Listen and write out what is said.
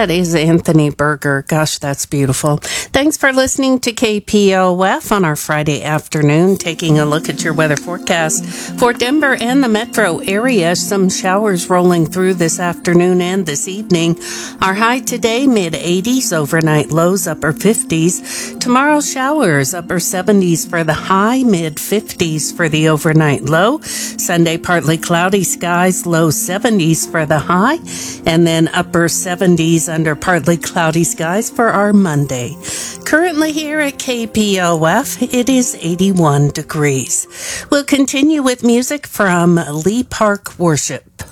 That is Anthony Berger. Gosh, that's beautiful. Thanks for listening to KPOF on our Friday afternoon, taking a look at your weather forecast for Denver and the metro area. Some showers rolling through this afternoon and this evening. Our high today, mid-80s, overnight lows, upper 50s. Tomorrow, showers, upper 70s for the high, mid-50s for the overnight low. Sunday, partly cloudy skies, low 70s for the high, and then upper 70s under partly cloudy skies for our Monday. Currently here at KPOF, it is 81 degrees. We'll continue with music from Lee Park Worship.